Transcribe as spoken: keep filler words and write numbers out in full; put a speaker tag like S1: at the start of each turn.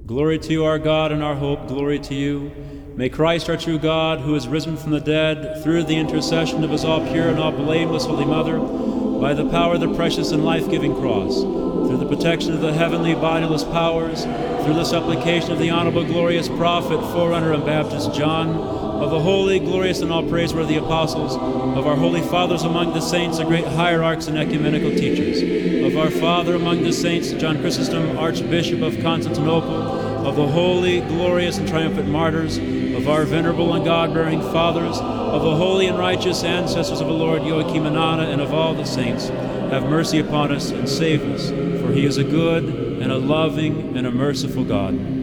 S1: Glory to you, our God and our hope, glory to you. May Christ, our true God, who is risen from the dead, through the intercession of his all-pure and all-blameless Holy Mother, by the power of the precious and life-giving cross, through the protection of the heavenly bodiless powers, through the supplication of the honorable, glorious prophet, forerunner, and Baptist John, of the holy, glorious, and all-praiseworthy apostles, of our holy fathers among the saints, the great hierarchs and ecumenical teachers, of our father among the saints, John Chrysostom, Archbishop of Constantinople, of the holy, glorious, and triumphant martyrs, of our venerable and God-bearing fathers, of the holy and righteous ancestors of the Lord Joachim and Anna, and of all the saints, have mercy upon us and save us, for he is a good and a loving and a merciful God.